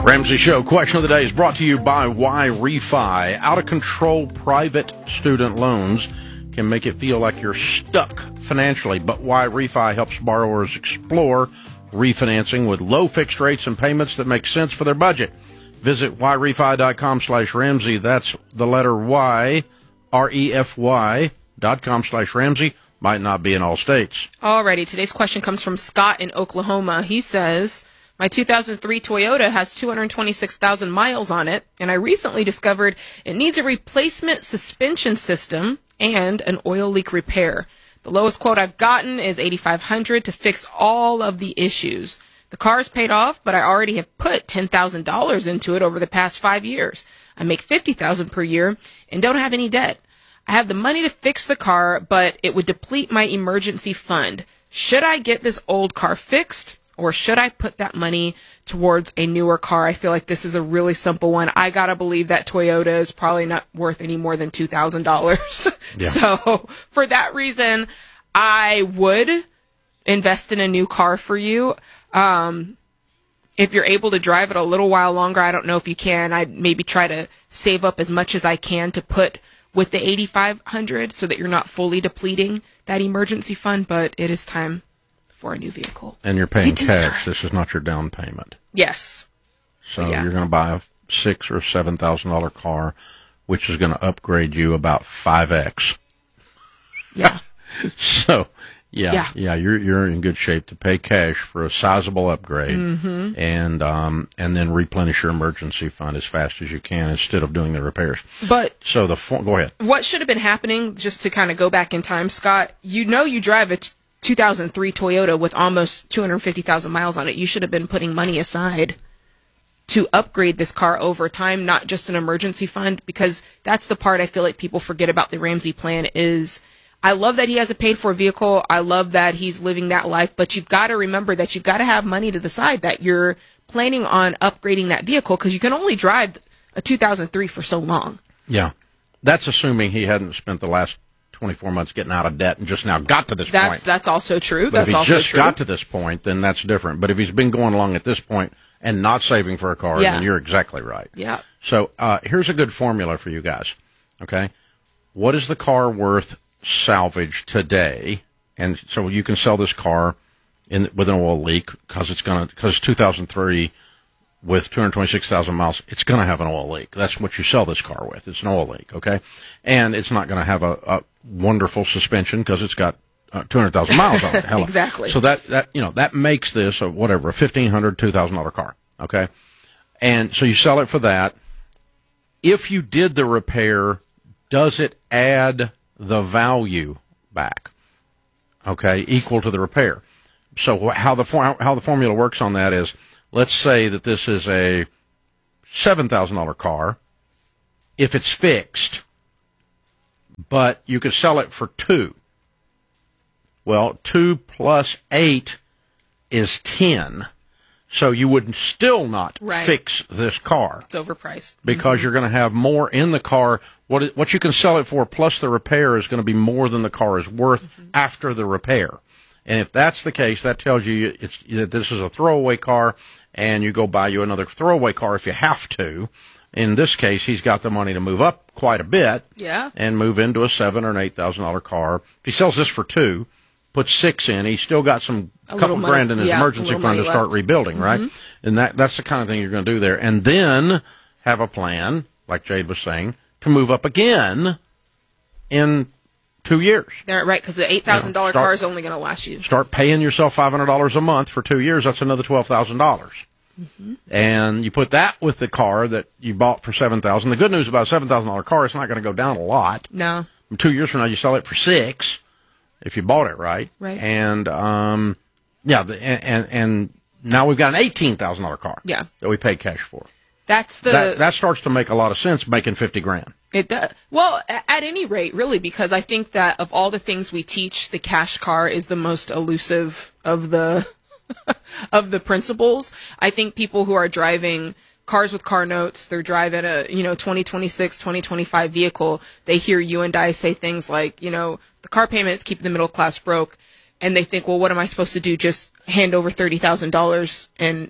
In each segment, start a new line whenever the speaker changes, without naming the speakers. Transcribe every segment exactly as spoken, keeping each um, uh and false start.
Ramsey Show question of the day is brought to you by Y-Refi. Out-of-control private student loans can make it feel like you're stuck financially, but Y-Refi helps borrowers explore refinancing with low fixed rates and payments that make sense for their budget. Visit yrefi.com slash Ramsey. That's the letter Y, R E F Y dot com slash Ramsey. Might not be in all states.
Alrighty, today's question comes from Scott in Oklahoma. He says, my two thousand three Toyota has two hundred twenty-six thousand miles on it, and I recently discovered it needs a replacement suspension system and an oil leak repair. The lowest quote I've gotten is eight thousand five hundred dollars to fix all of the issues. The car is paid off, but I already have put ten thousand dollars into it over the past five years. I make fifty thousand dollars per year and don't have any debt. I have the money to fix the car, but it would deplete my emergency fund. Should I get this old car fixed, or should I put that money towards a newer car? I feel like this is a really simple one. I gotta believe that Toyota is probably not worth any more than two thousand dollars. Yeah. So for that reason, I would invest in a new car for you. Um, if you're able to drive it a little while longer, I don't know if you can. I'd maybe try to save up as much as I can to put with the eight thousand five hundred dollars so that you're not fully depleting that emergency fund, but it is time for a new vehicle.
And you're paying cash. This is not your down payment.
Yes.
So
yeah.
You're going to buy a six or seven thousand dollar car, which is going to upgrade you about five x.
Yeah.
so yeah,
yeah,
yeah, you're you're in good shape to pay cash for a sizable upgrade,
mm-hmm.
and um and then replenish your emergency fund as fast as you can instead of doing the repairs.
But
so the go ahead.
What should have been happening, just to kind of go back in time, Scott? You know, you drive a t- two thousand three Toyota with almost two hundred fifty thousand miles on it. You should have been putting money aside to upgrade this car over time, not just an emergency fund, because that's the part I feel like people forget about the Ramsey plan is, I love that he has a paid-for vehicle. I love that he's living that life, but you've got to remember that you've got to have money to the side that you're planning on upgrading that vehicle, because you can only drive a two thousand three for so long.
Yeah. That's assuming he hadn't spent the last twenty-four months getting out of debt and just now got to this
that's,
point.
That's also true.
But
that's
if he
also
just
true.
got to this point, then that's different. But if he's been going along at this point and not saving for a car,
yeah.
then you're exactly right.
Yeah.
So uh, here's a good formula for you guys. Okay. What is the car worth salvage today? And so you can sell this car in with an oil leak because it's going to, because it's two thousand three with two hundred twenty-six thousand miles, it's going to have an oil leak. That's what you sell this car with. It's an oil leak, okay? And it's not going to have a, a wonderful suspension because it's got uh, two hundred thousand miles on it. Hell,
exactly.
So that, that, you know, that makes this a whatever, a fifteen hundred dollars, two thousand dollars car, okay? And so you sell it for that. If you did the repair, does it add the value back, okay, equal to the repair? So how the for, how the formula works on that is, let's say that this is a seven thousand dollars car. If it's fixed, but you could sell it for two. Well, two plus eight is ten. So you would still not
right.
fix this car.
It's overpriced.
Because
mm-hmm.
you're going to have more in the car. What it, what you can sell it for plus the repair is going to be more than the car is worth mm-hmm. after the repair. And if that's the case, that tells you it's that this is a throwaway car, and you go buy you another throwaway car if you have to. In this case, he's got the money to move up quite a bit,
yeah,
and move into a seven or an eight thousand dollar car. If he sells this for two, puts six in, he's still got some a couple grand in his
yeah,
emergency fund to start
left.
rebuilding,
mm-hmm.
right? And that that's the kind of thing you're going to do there, and then have a plan, like Jade was saying, to move up again in two years.
They're right, because the eight thousand dollar car is only going to last you.
Start paying yourself five hundred dollars a month for two years. That's another twelve thousand dollars. Mm-hmm. And you put that with the car that you bought for seven thousand dollars. The good news about a seven thousand dollar car, it's not going to go down a lot.
No.
Two years from now, you sell it for six if you bought it right.
Right.
And, um, yeah, the, and, and now we've got an eighteen thousand dollar car.
Yeah.
That we paid cash for.
That's the
that, that starts to make a lot of sense, making fifty grand.
It does. Well, at any rate, really, because I think that of all the things we teach, the cash car is the most elusive of the of the principles. I think people who are driving cars with car notes, they're driving a, you know, twenty twenty-six, twenty twenty-five vehicle, they hear you and I say things like, you know, the car payment is keeping the middle class broke, and they think, well, what am I supposed to do? Just hand over thirty thousand dollars and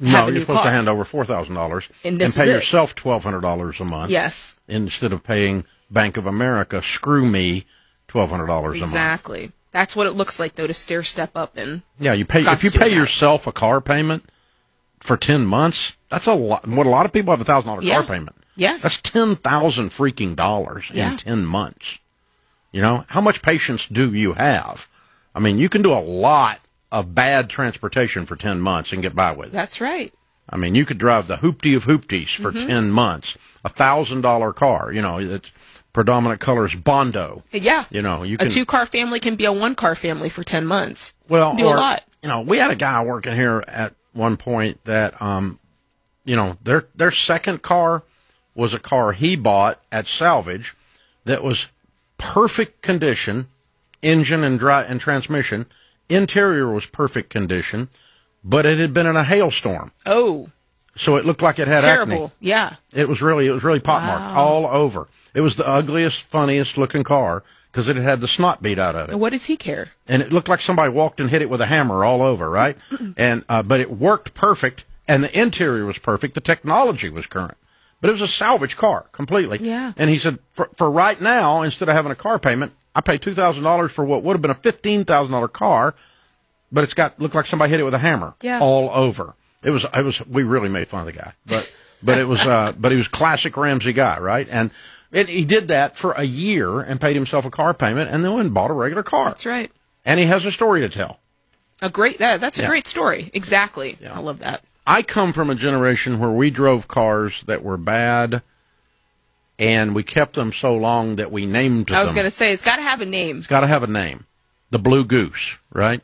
No,
have a
you're
new
supposed
car.
to hand over four thousand dollars
And
and
this
pay
is it.
yourself twelve hundred dollars a month.
Yes,
Instead of paying Bank of America, screw me, twelve hundred dollars a month.
exactly. That's what it looks like, though, to stair step up and
Yeah, you pay
Scott's
if you
doing
pay
that.
yourself a car payment for ten months. That's a lot. What a lot of people have a thousand dollar
Yeah.
car payment.
Yes.
That's ten thousand freaking dollars
Yeah.
in ten months. You know, how much patience do you have? I mean, you can do a lot of bad transportation for ten months and get by with it.
That's right.
I mean, you could drive the hoopty of hoopties for
Mm-hmm.
ten months, a thousand dollar car. You know, its predominant color is Bondo.
Yeah.
You know, you
A
can
two-car family can be a one-car family for ten months.
well
do
or,
a lot.
You know, we had a guy working here at one point that, um, you know, their their second car was a car he bought at salvage that was perfect condition, engine and dry and transmission. Interior was perfect condition, but it had been in a hailstorm,
Oh,
so it looked like it had
terrible.
acne.
Yeah.
It was really, it was really pockmarked all over. It was the ugliest, funniest looking car because it had the snot beat out of it,
What does he care?
and it looked like somebody walked and hit it with a hammer all over, right? and uh, but it worked perfect, and the interior was perfect. The technology was current, but it was a salvage car completely.
Yeah.
And he said, for, for right now, instead of having a car payment, I pay two thousand dollars for what would have been a fifteen thousand dollar car, but it's got looked like somebody hit it with a hammer
Yeah.
all over. It was, it was. We really made fun of the guy, but but it was, uh, but he was classic Ramsey guy, right? And it, he did that for a year and paid himself a car payment, and then went and bought a regular car.
That's right.
And he has a story to tell.
A great that that's a
Yeah.
great story. Exactly.
Yeah.
I love that.
I come from a generation where we drove cars that were bad, and we kept them so long that we named them.
I was going to say it's got to have a name.
It's got to have a name. The Blue Goose, right?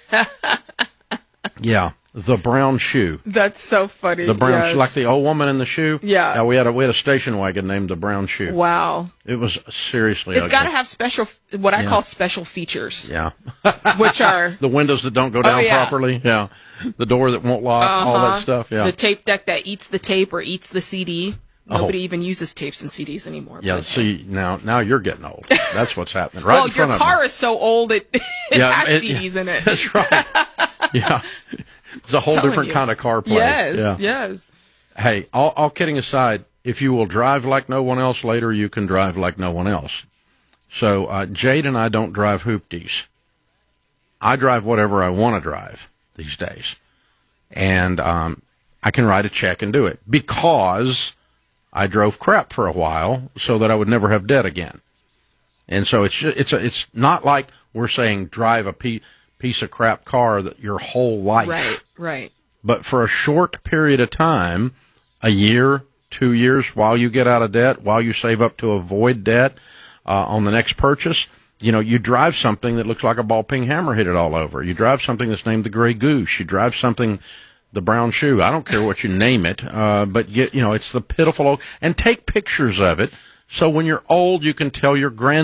Yeah. The Brown Shoe.
That's so funny.
The brown,
yes.
like the old woman in the shoe.
Yeah.
Uh, we had a we had a station wagon named the Brown Shoe.
Wow.
It was seriously.
It's
ugly.
got to have special, what I
Yeah.
call special features,
Yeah.
which are
The windows that don't go down
Oh, yeah.
properly. Yeah. The door that won't lock. All that
Uh-huh.
stuff. Yeah.
the tape deck that eats the tape or eats the C D. Nobody
Oh.
even uses tapes and C Ds anymore.
Yeah.
but-
See now now you're getting old. That's what's happening. Right
well,
in front
your
of me.
car is so old it, it
Yeah,
has
it-
C Ds in it.
That's right. Yeah. It's a whole
Telling
different
you.
kind of car play.
Yes,
Yeah.
yes.
Hey, all, all kidding aside, if you will drive like no one else later, you can drive like no one else. So uh, Jade and I don't drive hoopties. I drive whatever I want to drive these days. And um, I can write a check and do it because I drove crap for a while so that I would never have debt again. And so it's just, it's a, it's not like we're saying drive a piece piece of crap car that your whole life.
Right, right.
But for a short period of time, a year, two years, while you get out of debt, while you save up to avoid debt uh, on the next purchase, you know, you drive something that looks like a ball peen hammer hit it all over. You drive something that's named the Gray Goose. You drive something, the Brown Shoe. I don't care what you name it, uh, but get, you know, it's the pitiful old, and take pictures of it so when you're old, you can tell your grand